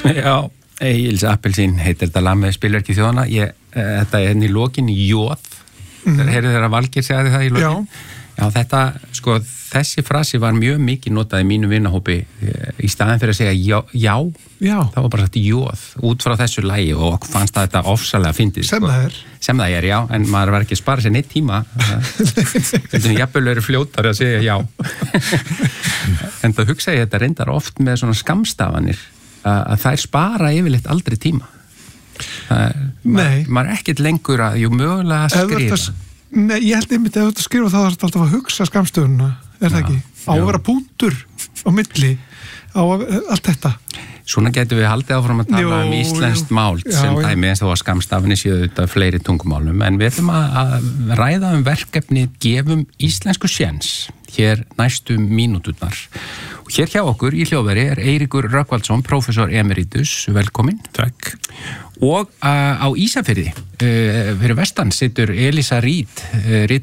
Já, Egils Appelsín heitir þetta lag með spilverki þjóðana. Þetta er í lokin jóð. Heyrðu þeirra Valgeir segði það í lokin? Já, þetta, sko, þessi frasi var mjög mikið notað í mínu vinahópi í staðin fyrir að segja já. Það var bara sagt jóð út frá þessu lagi og fannst það þetta ofsalega fyndið. Sem það er, já, en maður var ekki að spara sér neitt tíma. Þetta jafnvel eru fljótari að segja já. En það hugsa ég þetta reyndar oft með svona skammstafanir að þær spara yfirleitt aldrei tíma. Maður er ekkert lengur að mögulega að skrifa. Nei, ég held einmitt að þetta skrifa það er alltaf að hugsa skammstöðuna, er það ekki? Á að vera punktur á milli á allt þetta. Svona getum við haldið áfram að tala um íslenskt mál sem dæmi eins og að skammstafni séu þetta fleiri tungumálum, en við ætlum að ræða um verkefni gefum íslensku séns hér næstu mínúturnar. Og hér hjá okkur í hljóðveri er Eiríkur Rögnvaldsson, prófessor emeritus, velkomin. Takk. Og á Ísafirði, fyrir vestan, situr Elísa Reid,